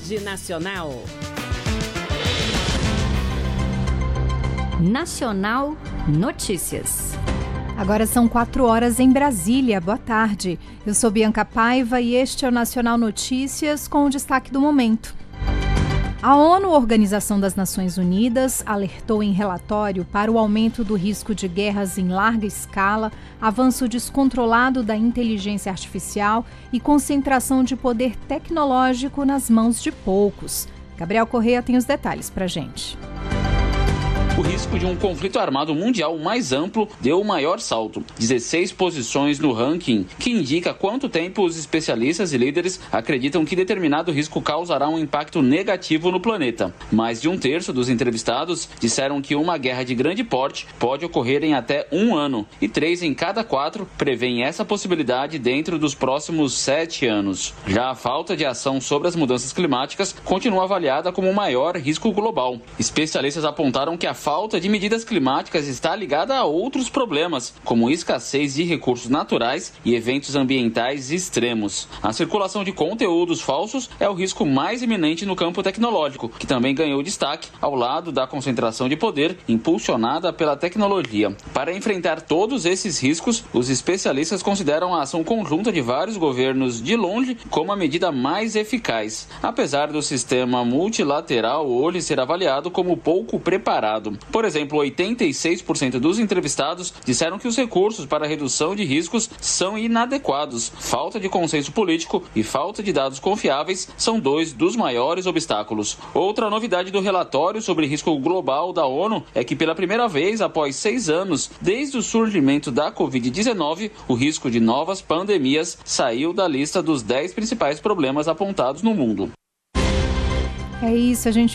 Rede Nacional. Nacional Notícias. Agora são 4h em Brasília. Boa tarde. Eu sou Bianca Paiva e este é o Nacional Notícias com o destaque do momento. A ONU, Organização das Nações Unidas, alertou em relatório para o aumento do risco de guerras em larga escala, avanço descontrolado da inteligência artificial e concentração de poder tecnológico nas mãos de poucos. Gabriel Correia tem os detalhes pra gente. O risco de um conflito armado mundial mais amplo deu o maior salto, 16 posições no ranking, que indica quanto tempo os especialistas e líderes acreditam que determinado risco causará um impacto negativo no planeta. Mais de um terço dos entrevistados disseram que uma guerra de grande porte pode ocorrer em até 1 ano, e 3 em cada 4 prevêem essa possibilidade dentro dos próximos 7 anos. Já a falta de ação sobre as mudanças climáticas continua avaliada como o maior risco global. Especialistas apontaram que a falta de medidas climáticas está ligada a outros problemas, como escassez de recursos naturais e eventos ambientais extremos. A circulação de conteúdos falsos é o risco mais iminente no campo tecnológico, que também ganhou destaque ao lado da concentração de poder impulsionada pela tecnologia. Para enfrentar todos esses riscos, os especialistas consideram a ação conjunta de vários governos de longe como a medida mais eficaz, apesar do sistema multilateral hoje ser avaliado como pouco preparado. Por exemplo, 86% dos entrevistados disseram que os recursos para a redução de riscos são inadequados. Falta de consenso político e falta de dados confiáveis são 2 dos maiores obstáculos. Outra novidade do relatório sobre risco global da ONU é que pela primeira vez após 6 anos, desde o surgimento da Covid-19, o risco de novas pandemias saiu da lista dos 10 principais problemas apontados no mundo. É isso, a gente